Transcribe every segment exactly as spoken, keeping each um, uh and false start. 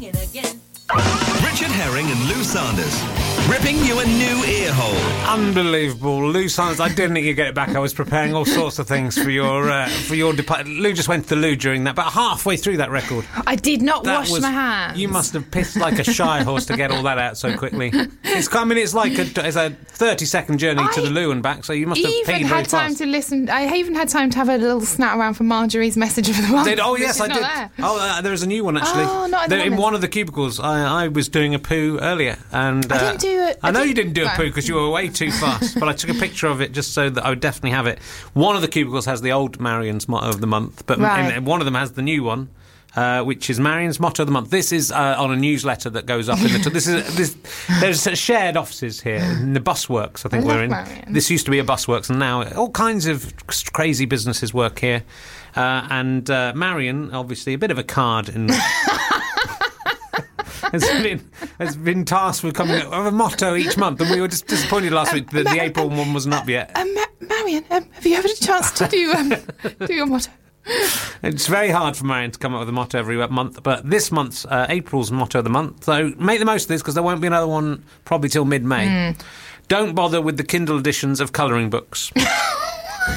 sing it again. Richard Herring and Lou Sanders, ripping you a new ear hole. Unbelievable. Lou Sanders, I didn't think you'd get it back. I was preparing all sorts of things for your uh, for your department. Lou just went to the loo during that, but halfway through that record. I did not that wash was, my hands. You must have pissed like a shy horse to get all that out so quickly. It's, I mean, it's like a, it's a thirty-second journey I to the loo and back, so you must have peed even very had time fast. to listen. I even had time to have a little snap around for Marjorie's message of the month. Did, oh, yes, I not did. There. Oh, uh, there is a new one, actually. Oh, not in the There- in one one of the cubicles, I, I was doing a poo earlier. and uh, I didn't do it. I, I know didn't- you didn't do a Right. poo because you were way too fast, but I took a picture of it just so that I would definitely have it. One of the cubicles has the old Marion's motto of the month, but Right. in, one of them has the new one. Uh, which is Marion's motto of the month. This is uh, on a newsletter that goes up in the. T- this is this. There's shared offices here in the Busworks. I think I we're love in. Marion. This used to be a Busworks, and now all kinds of crazy businesses work here. Uh, and uh, Marion, obviously, a bit of a card in. has been has been tasked with coming up with a motto each month, and we were just disappointed last week that Ma- the April one wasn't up yet. Um, Ma- Marion, um, have you had a chance to do um, do your motto? It's very hard for Marion to come up with a motto every month, but this month's uh, April's motto of the month. So make the most of this because there won't be another one probably till mid-May. Mm. Don't bother with the Kindle editions of colouring books. Are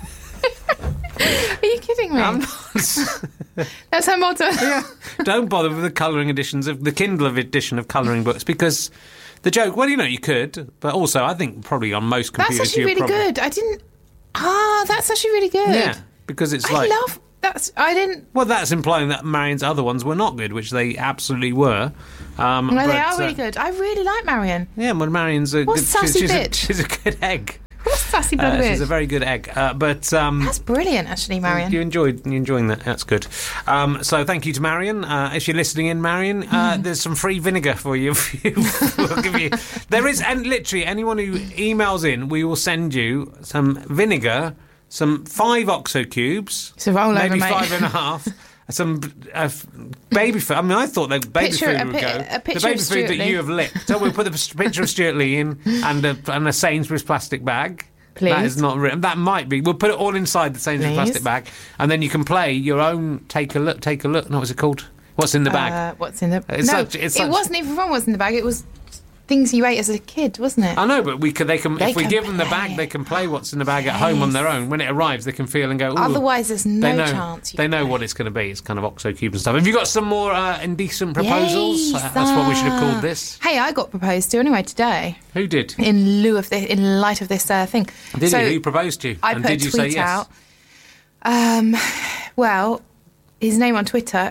you kidding me? I'm not. That's her motto. Yeah. Don't bother with the colouring editions of the Kindle edition of colouring books because the joke. Well, you know, you could, but also I think probably on most That's computers actually you're really probably, good. I didn't. Ah, that's actually really good. Yeah, because it's I like. love. That's. I didn't. Well, that's implying that Marion's other ones were not good, which they absolutely were. Um, No, but, they are uh, really good. I really like Marion. Yeah, well, Marion's a What good. sassy she's, she's, bitch. a, she's a good egg. What's sassy Uh, bloody she's bitch? a very good egg. Uh, but um, That's brilliant, actually, Marion. you enjoyed you enjoying that. That's good. Um, so thank you to Marion. Uh, if you're listening in, Marion, uh, Hmm. there's some free vinegar for you. We'll give you. There is, and literally anyone who emails in, we will send you some vinegar, some five OXO cubes, It's a rollover, maybe mate. five and a half. Some uh, baby food. I mean, I thought that baby Picture- food a would pi- go. a The picture baby of food Stuart that Lee. you have licked. So we'll put the p- picture of Stuart Lee in and a, and a Sainsbury's plastic bag. Please. That is not written. That might be. We'll put it all inside the Sainsbury's Please. plastic bag, and then you can play your own. Take a look. Take a look. No, what's it called? What's in the bag? Uh, what's in the? It's no, such- it's it such- wasn't even from what's in the bag. It was things you ate as a kid, wasn't it? I know, but we could. They can. They if we can give them the play. bag, they can play what's in the bag at home on their own. When it arrives, they can feel and go. Ooh. Otherwise, there's no they know, chance. You They can know play. what it's going to be. It's kind of OXO cube and stuff. Have you got some more uh, indecent proposals? Yes, Uh, That's what we should have uh, called this. Hey, I got proposed to anyway today. Who did? In lieu of this, in light of this uh, thing. Did so he? Who proposed to you? I and put did a you tweet say yes? out. Um, well, his name on Twitter.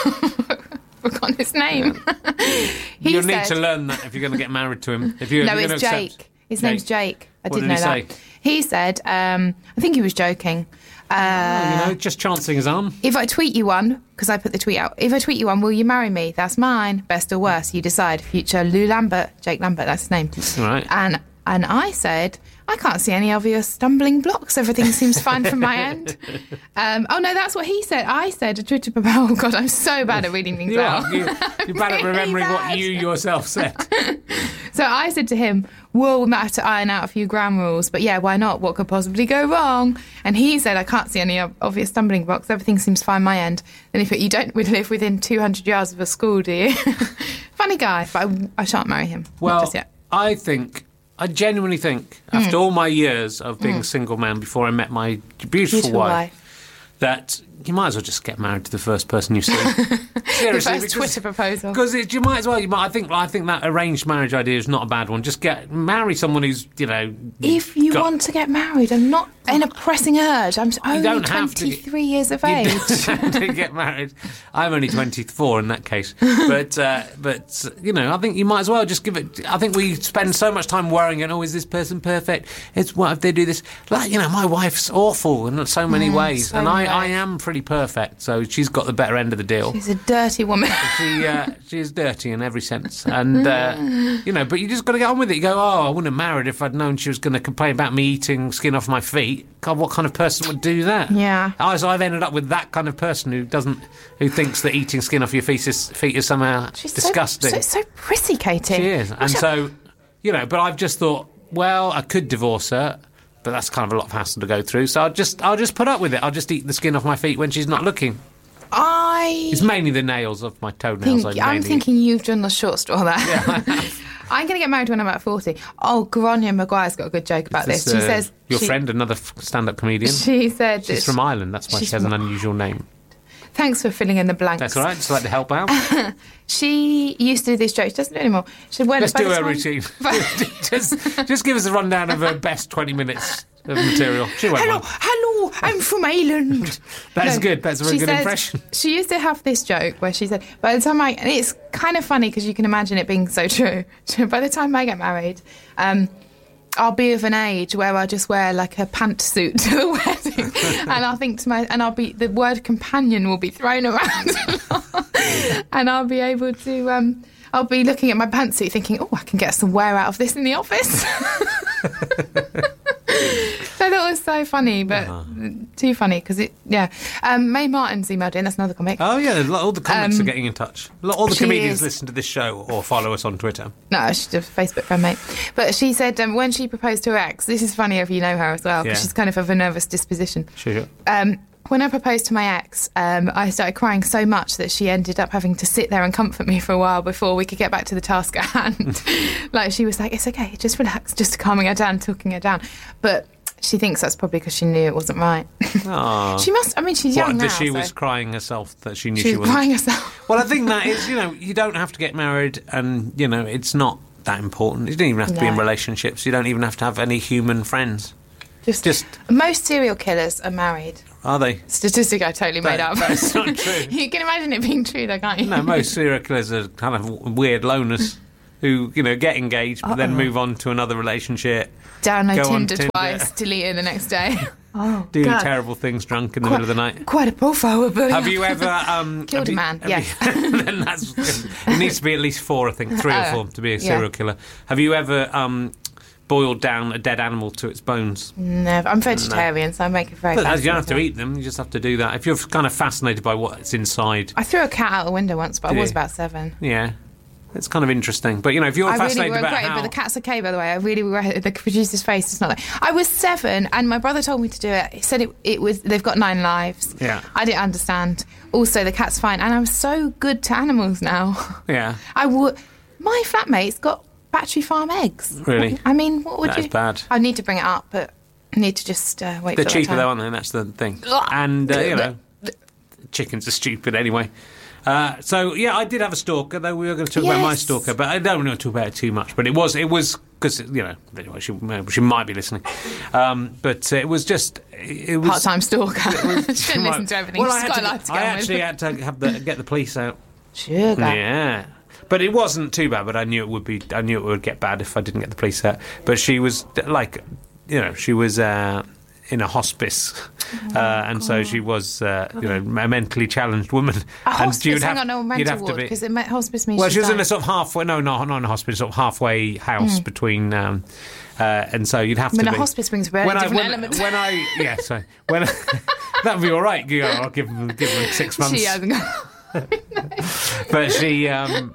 Forgot his name. he You'll said, need to learn that if you're going to get married to him. If you, No, if you're it's gonna Jake. accept- His name's Jake. I What did did know he that. say? He said, um, I think he was joking. Uh, You know, just chancing his arm. If I tweet you one, because I put the tweet out, if I tweet you one, will you marry me? That's mine. Best or worse, you decide. Future Lou Lambert, Jake Lambert, that's his name. Right. And and I said, I can't see any obvious stumbling blocks. Everything seems fine from my end. Um, oh no, that's what he said. I said a Twitter proposal. Oh God, I'm so bad at reading things You out. are. You, you're bad at Really remembering what bad. you yourself said. So I said to him, well, we might have to iron out a few ground rules, but yeah, why not? What could possibly go wrong? And he said, I can't see any ob- obvious stumbling blocks. Everything seems fine my end. Then he put, you don't live within two hundred yards of a school, do you? Funny guy, but I, I shan't marry him. Not Well, just yet. I think, I genuinely think, after all my years of being a single man before I met my beautiful, Beautiful wife, wife. that you might as well just get married to the first person you see. The Seriously, first Twitter proposal. Because you might as well. You might. I think. I think that arranged marriage idea is not a bad one. Just get marry someone who's you know. If you got- want to get married, I'm not in a pressing urge. I'm only don't have to get- twenty-three years of You age. don't have to get married. I'm only twenty-four in that case, but uh, but you know, I think you might as well just give it. I think we spend so much time worrying, and oh, is this person perfect? It's what if they do this? Like you know, my wife's awful in so many ways, so and I, many I ways. am pretty perfect. So she's got the better end of the deal. She's a dirty woman. She uh, she is dirty in every sense, and uh, you know. But you just got to get on with it. You go, oh, I wouldn't have married if I'd known she was going to complain about me eating skin off my feet. God, what kind of person would do that? Yeah. Oh, so I've ended up with that kind of person who doesn't, who thinks that eating skin off your feet is, feet is somehow She's disgusting. So, so, so prissy, Katie. She is, and so you know. But I've just thought, well, I could divorce her. But that's kind of a lot of hassle to go through. So I'll just, I'll just put up with it. I'll just eat the skin off my feet when she's not looking. I I It's mainly the nails of my toenails. think, I I'm mainly- thinking you've done the short straw there. Yeah. I'm going to get married when I'm about forty. Oh, Gráinne Maguire's got a good joke about this. This, She uh, says your she, friend, another f- stand-up comedian. She said She's that from Ireland. That's why she she's has an from- unusual name. Thanks for filling in the blanks. That's all right. Just like to help out. She used to do this joke. She doesn't do it anymore. She went. Let's by do the her time- routine. by- just, just give us a rundown of her best twenty minutes of material. She won't Hello, mind. hello, I'm from Ireland. That's No, good. That's a very she good says- impression. She used to have this joke where she said, by the time I, and it's kind of funny because you can imagine it being so true. By the time I get married, um, I'll be of an age where I'll just wear like a pantsuit to the wedding, and I'll think to my, and I'll be, the word companion will be thrown around, and I'll be able to, um, I'll be looking at my pantsuit thinking, oh, I can get some wear out of this in the office. So that was so funny, but Uh-huh. too funny because it, yeah. Um, Mae Martin's emailed in. That's another comic. Oh, yeah. a lot- All the comics Um, are getting in touch. A lot- All the she comedians is- listen to this show or follow us on Twitter. No, she's a Facebook friend, mate. But she said um, when she proposed to her ex, this is funny if you know her as well, because Yeah. she's kind of of a nervous disposition. Sure, sure. Um, when I proposed to my ex, um, I started crying so much that she ended up having to sit there and comfort me for a while before we could get back to the task at hand. Like, she was like, it's okay, just relax, just calming her down, talking her down. But she thinks that's probably because she knew it wasn't right. Aw. She must, I mean, she's What, young now. that she so was crying herself, that she knew she she, was wasn't. crying herself. Well, I think that is, you know, you don't have to get married and, you know, it's not that important. You don't even have to be in No. relationships. You don't even have to have any human friends. Just, Just, most serial killers are married. are they? Statistic I totally made That- up. that's not true. You can imagine it being true, though, can't you? No, most serial killers are kind of weird loners who, you know, get engaged but then Uh-oh. move on to another relationship, Download Go on Tinder, Tinder. twice, delete it the next day. Oh, do God. terrible things drunk in the Quite- middle of the night. Quite a profile we're building Have up. you ever um, Killed have a you- man, have yes. you- then that's it needs to be at least four, I think, three or Oh, four to be a yeah. serial killer. Have you ever um, boiled down a dead animal to its bones? No, I'm vegetarian, so I make it very But you don't have to fascinating. eat them. You just have to do that. If you're kind of fascinated by what's inside, I threw a cat out the window once, but Did I was you? about seven. yeah, it's kind of interesting. But you know, if you're I really fascinated about regret it, how, but the cat's okay, by the way. I really regret it. The producer's face is not there. I was seven, and my brother told me to do it. He said it, it was, they've got nine lives. Yeah. I didn't understand. Also, the cat's fine, and I'm so good to animals now. yeah, I would. My flatmate's got Battery Farm eggs. Really? I mean, what would That is you? bad. I need to bring it up, but I need to just uh, wait they're for that cheaper time. though, aren't they? That's the thing. Ugh. And uh, you know, chickens are stupid anyway. Uh, so yeah, I did have a stalker, though we were going to talk about my Yes. stalker, but I don't want to talk about it too much. But it was, it was because you know, anyway, she, she might be listening. Um, but uh, it was just, it was Part-time stalker. Shouldn't listen Right. to everything. Well, She's I, got had a to, life to I get on actually with. had to have the, get the police out. Sugar. Yeah, but it wasn't too bad. But I knew it would be. I knew it would get bad if I didn't get the police out. But she was like, you know, she was uh, in a hospice, uh, and so she was, uh, you know, a mentally challenged woman. A and hospice, you'd hang have, on, no, you'd mental have to ward, be. because hospice means Well, she's she was in dying. a sort of halfway. No, no, not in a hospice. Sort of halfway house between. Um, uh, and so you'd have I mean, to a be. hospice brings a very when I, different when, element. when I, yeah, so when that would be all right. You go, I'll give them, give them six months. She hasn't got... But she um,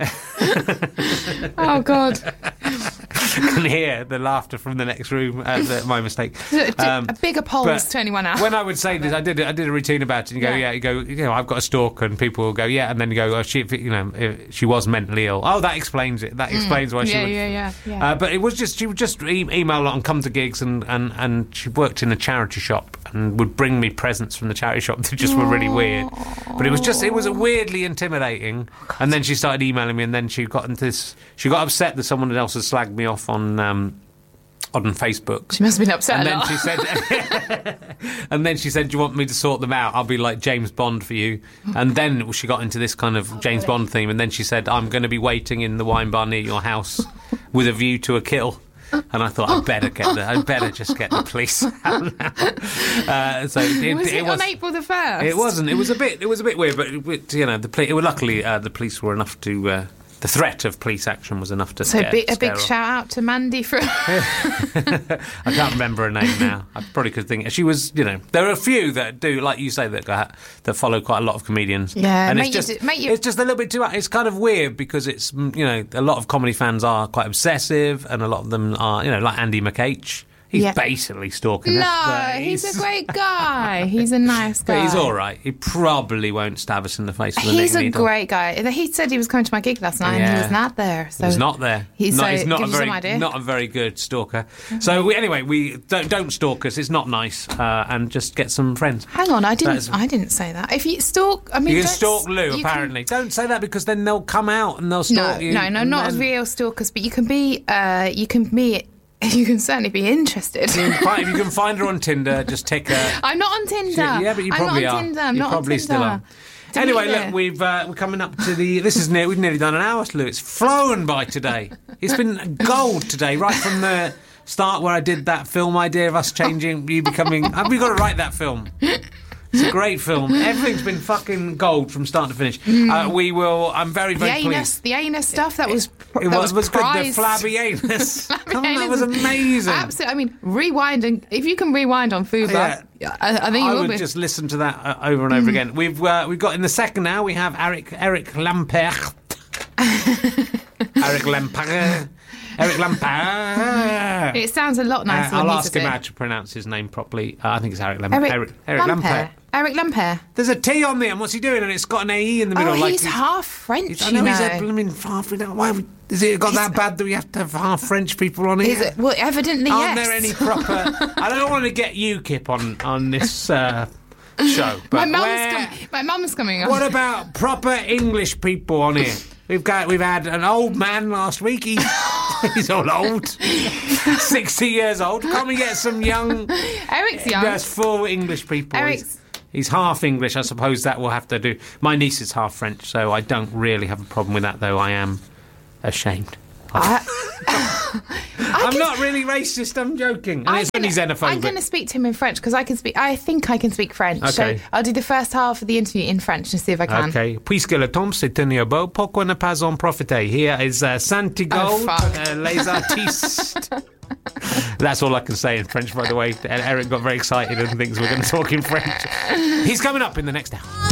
Oh, God. can hear the laughter from the next room at uh, my mistake. Um, a bigger poll but is to anyone else. When I would say this, I did I did a routine about it. And you go, Yeah. yeah. You go, you know, I've got a stalker, and people will go, yeah, and then you go, oh, she, you know, if she was mentally ill. Oh, that explains it. That explains why she yeah, would. yeah, yeah, yeah. Uh, but it was just she would just e- email a lot and come to gigs, and, and, and she worked in a charity shop and would bring me presents from the charity shop that just were really weird. But it was just it was weirdly intimidating. And then she started emailing me, and then she got into this. She got upset that someone else had slagged me off on. Um, on Facebook. She must have been upset And a then lot. she said, and then she said, "Do you want me to sort them out? I'll be like James Bond for you." And then she got into this kind of James Bond theme, and then she said, "I'm going to be waiting in the wine bar near your house with a view to a kill." And I thought, I better get the, I better just get the police out now. Uh, so it, was it, it, was. on April the first? It wasn't. It was a bit. It was a bit weird, but it, you know, the police. Luckily, uh, the police were enough to. Uh, the threat of police action was enough to. So scare, bi- a scare big off. shout out to Mandy for... I can't remember her name now. I probably could think. She was, you know, there are a few that do, like you say, that go, that follow quite a lot of comedians. Yeah, and make it's you just, do- make you- it's just a little bit too. It's kind of weird because it's, mm, you know, a lot of comedy fans are quite obsessive, and a lot of them are, you know, like Andy McH. He's Yeah. basically stalking No, us. but he's a great guy. He's a nice guy. But he's all right. He probably won't stab us in the face with a He's knitting a needle. great guy. He said he was coming to my gig last night and he Yeah. was not there. So He's not there. He's, not, so he's not a gives you very some idea. not a very good stalker. So we, anyway, we don't, don't stalk us. It's not nice, uh, and just get some friends. Hang on, I didn't. That's- I didn't say that. If you stalk, I mean, You can don't stalk s- Lou. you can- Apparently, don't say that because then they'll come out and they'll No, stalk you. no, no, and not then- real stalkers, but you can be. Uh, you can be. You can certainly be interested. You can find- if you can find her on Tinder, just take her. I'm not on Tinder. Yeah, but you probably I'm not are. on Tinder. I'm you not probably on still Tinder. are. Delete Anyway, it. look, we've uh, we're coming up to the. This is near. We've nearly done an hour, Lou. It's flown by today. It's been gold today, right from the start where I did that film idea of us changing, you becoming. Have we got to write that film? It's a great film. Everything's been fucking gold from start to finish. Uh, we will. I'm very, the very anus, pleased. the anus stuff that was. It that was, was good. The prized. flabby anus. Come on, that Anus was is- amazing. Absolutely. I mean, rewinding. If you can rewind on Fuba, Yeah. I, I think you I will would be. just listen to that uh, over and over again. We've uh, we've got in the second now. We have Eric Eric Lampert. Eric Lampert. Eric Lampert. It sounds a lot Uh, nicer. I'll when he ask says him it. how to pronounce his name properly. Uh, I think it's Eric Lampert. Eric, Eric Lampere. Lampert. Eric Lampere. There's a T on there, and what's he doing? And it's got an A E in the middle. Oh, like he's half French. I you know know. he's a blooming half. Why have we, is it got that bad that we have to have half French people on here? Is it? Well, evidently, Aren't yes. there any proper? I don't want to get UKIP on on this uh, show. But My mum's where- coming. My mum's coming. On. What about proper English people on here? We've got we've had an old man last week. He, he's all old, sixty years old. Can't we get some young, Eric's young. just full English people? Eric's- He's, he's half English. I suppose that will have to do. My niece is half French, so I don't really have a problem with that. Though I am ashamed. I, I'm can- not really racist. I'm joking. And I'm it's only gonna- xenophobic. I'm going to speak to him in French because I can speak. I think I can speak French. Okay. So I'll do the first half of the interview in French and see if I can. Okay. Puisque le temps s'est tenu à beau, pourquoi ne pas en profiter? Here is uh, Santi Oh, Gold, fuck. uh, Les Artistes. That's all I can say in French, by the way. And Eric got very excited and thinks we're going to talk in French. He's coming up in the next hour.